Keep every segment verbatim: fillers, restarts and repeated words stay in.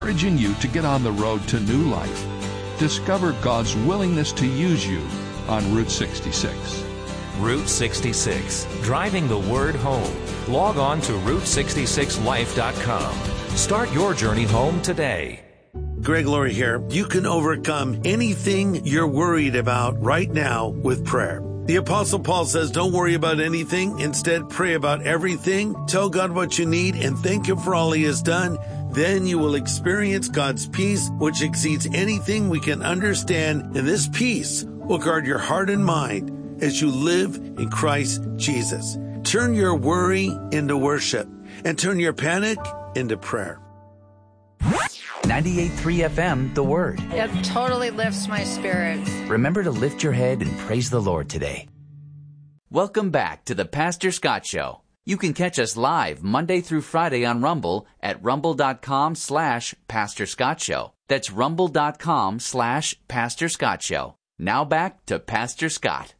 Encouraging you to get on the road to new life. Discover God's willingness to use you on Route sixty-six. Route sixty-six, driving the word home. Log on to route sixty-six life dot com. Start your journey home today. Greg Laurie here. You can overcome anything you're worried about right now with prayer. The Apostle Paul says, don't worry about anything. Instead, pray about everything. Tell God what you need and thank Him for all He has done. Then you will experience God's peace, which exceeds anything we can understand. And this peace will guard your heart and mind as you live in Christ Jesus. Turn your worry into worship and turn your panic into prayer. ninety-eight point three F M, The Word. It totally lifts my spirits. Remember to lift your head and praise the Lord today. Welcome back to the Pastor Scott Show. You can catch us live Monday through Friday on Rumble at rumble.com slash Pastor Scott Show. That's rumble.com slash Pastor Scott Show. Now back to Pastor Scott.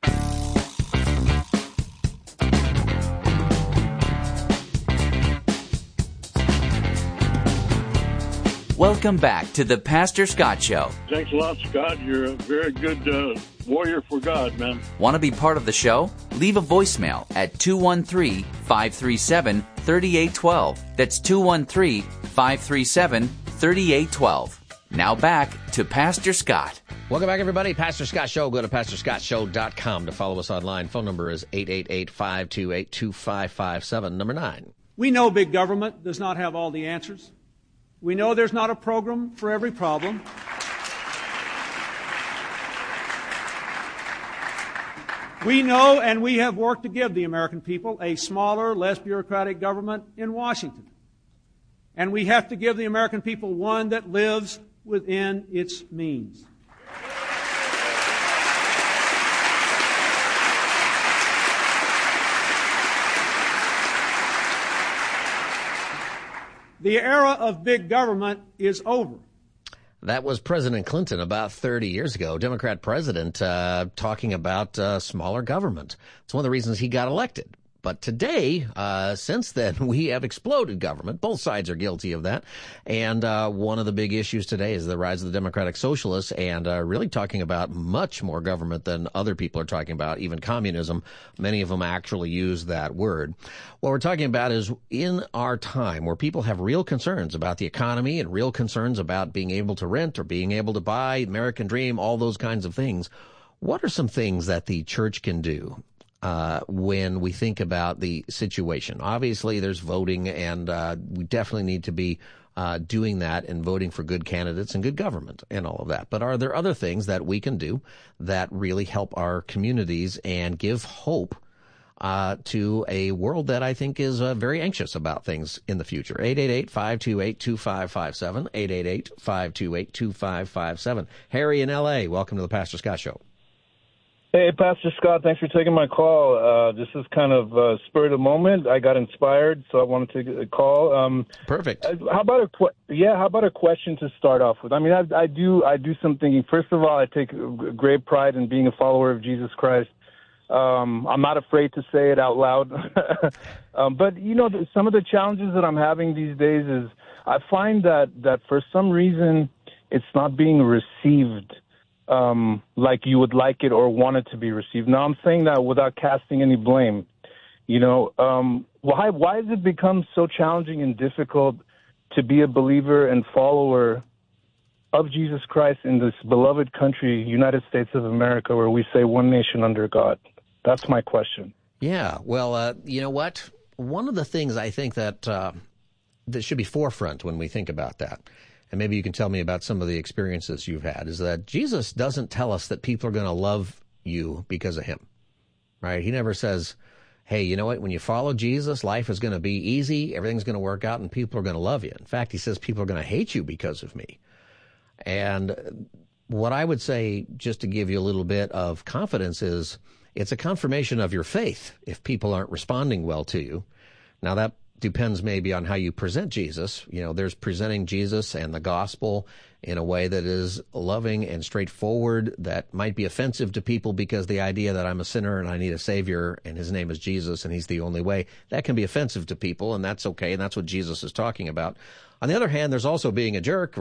Welcome back to the Pastor Scott Show. Thanks a lot, Scott. You're a very good uh, warrior for God, man. Want to be part of the show? Leave a voicemail at two one three, five three seven, three eight one two. That's two one three, five three seven, three eight one two. Now back to Pastor Scott. Welcome back, everybody. Pastor Scott Show. Go to pastor scott show dot com to follow us online. Phone number is eight eight eight, five two eight, two five five seven. Number nine. We know big government does not have all the answers. We know there's not a program for every problem. We know and we have worked to give the American people a smaller, less bureaucratic government in Washington. And we have to give the American people one that lives within its means. The era of big government is over. That was President Clinton about thirty years ago, Democrat president, uh, talking about uh, smaller government. It's one of the reasons he got elected. But today, uh, since then, we have exploded government. Both sides are guilty of that. And uh, one of the big issues today is the rise of the Democratic Socialists and uh, really talking about much more government than other people are talking about, even communism. Many of them actually use that word. What we're talking about is in our time where people have real concerns about the economy and real concerns about being able to rent or being able to buy, American dream, all those kinds of things. What are some things that the church can do Uh, when we think about the situation? Obviously, there's voting, and uh, we definitely need to be uh, doing that and voting for good candidates and good government and all of that. But are there other things that we can do that really help our communities and give hope uh, to a world that I think is uh, very anxious about things in the future? eight eight eight, five two eight, two five five seven, eight eight eight, five two eight, two five five seven. Harry in L A, welcome to the Pastor Scott Show. Hey, Pastor Scott, thanks for taking my call. Uh, this is kind of uh, spur of the moment. I got inspired, so I wanted to take a call. Um, Perfect. How about a qu- yeah? How about a question to start off with? I mean, I, I do I do some thinking. First of all, I take great pride in being a follower of Jesus Christ. Um, I'm not afraid to say it out loud. um, but you know, some of the challenges that I'm having these days is I find that that for some reason it's not being received Um, like you would like it or want it to be received. Now, I'm saying that without casting any blame. You know, um, why why has it become so challenging and difficult to be a believer and follower of Jesus Christ in this beloved country, United States of America, where we say one nation under God? That's my question. Yeah, well, uh, you know what? One of the things I think that uh, that should be forefront when we think about that, and maybe you can tell me about some of the experiences you've had, is that Jesus doesn't tell us that people are going to love you because of him, right? He never says, hey, you know what? When you follow Jesus, life is going to be easy, everything's going to work out, and people are going to love you. In fact, he says people are going to hate you because of me. And what I would say, just to give you a little bit of confidence, is it's a confirmation of your faith if people aren't responding well to you. Now, that depends maybe on how you present Jesus. You know, there's presenting Jesus and the gospel in a way that is loving and straightforward that might be offensive to people because the idea that I'm a sinner and I need a Savior and His name is Jesus and He's the only way, that can be offensive to people, and that's okay, and that's what Jesus is talking about. On the other hand, there's also being a jerk,